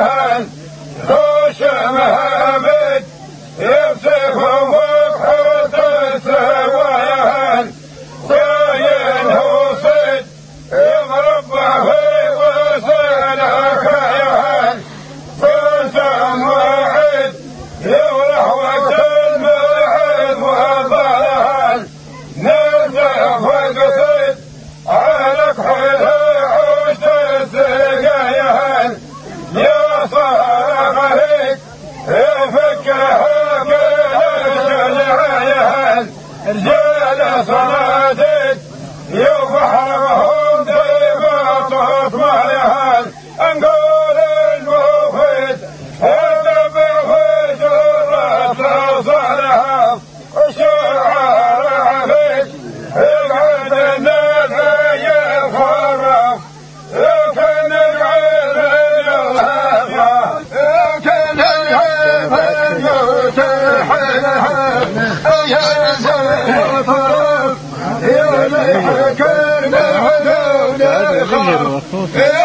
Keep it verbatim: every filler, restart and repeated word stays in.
ويهل خشمها بد يمسك وفحوط السوايهن صاينه صد يمربع في وصلك يهن صلتم واحد يورح وقت المعد وضلهن نرجع وقصد على كحلها عشت السقايهن يا صاغرك يفكها كالجلعيهن رجال صنادق يفحرهم ديبطوط مالهن انقول المفيد الدبع في جرة صالحها وشعار عفيد يقعد الناس يخرف يمكن العين يلهفها يمكن العين يتحلها يا زلفة يا لحكر الهدى